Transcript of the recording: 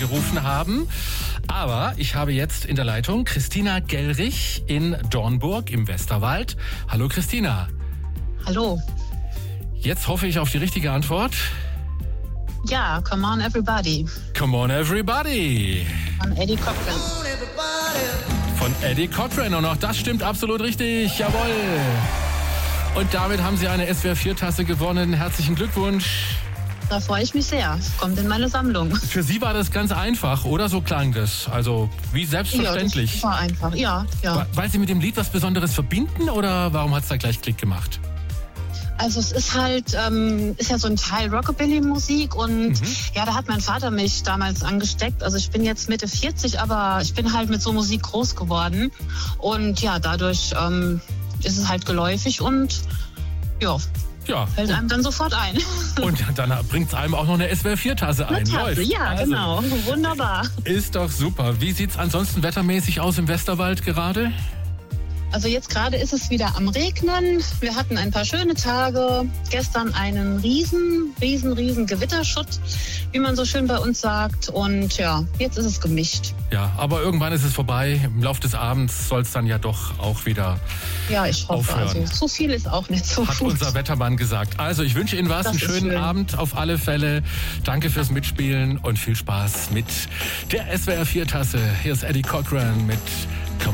angerufen haben. Aber ich habe jetzt in der Leitung Christina Gellrich in Dornburg im Westerwald. Hallo Christina. Hallo. Jetzt hoffe ich auf die richtige Antwort. Ja, Come On Everybody. Come On Everybody. Von Eddie Cochran. Von Eddie Cochran. Und auch das stimmt absolut richtig. Jawohl. Und damit haben Sie eine SWR 4-Tasse gewonnen. Herzlichen Glückwunsch. Da freue ich mich sehr. Kommt in meine Sammlung. Für Sie war das ganz einfach, oder? So klang das. Also wie selbstverständlich. Ja, das war einfach. Ja. Weil Sie mit dem Lied was Besonderes verbinden oder warum hat es da gleich Klick gemacht? Also es ist halt, ist ja so ein Teil Rockabilly-Musik und ja, da hat mein Vater mich damals angesteckt. Also ich bin jetzt Mitte 40, aber ich bin halt mit so Musik groß geworden. Und ja, dadurch ist es halt geläufig und ja. Fällt einem dann sofort ein. Und dann bringt es einem auch noch eine SWR 4-Tasse ein. Läuft. Ja, also, genau. Wunderbar. Ist doch super. Wie sieht es ansonsten wettermäßig aus im Westerwald gerade? Also jetzt gerade ist es wieder am Regnen. Wir hatten ein paar schöne Tage. Gestern einen riesen Gewitterschutt, wie man so schön bei uns sagt. Und ja, jetzt ist es gemischt. Ja, aber irgendwann ist es vorbei. Im Laufe des Abends soll es dann ja doch auch wieder ich hoffe. aufhören. Also zu viel ist auch nicht so Hat gut. unser Wettermann gesagt. Also ich wünsche Ihnen was, einen schönen Abend auf alle Fälle. Danke fürs Mitspielen und viel Spaß mit der SWR 4-Tasse. Hier ist Eddie Cochran mit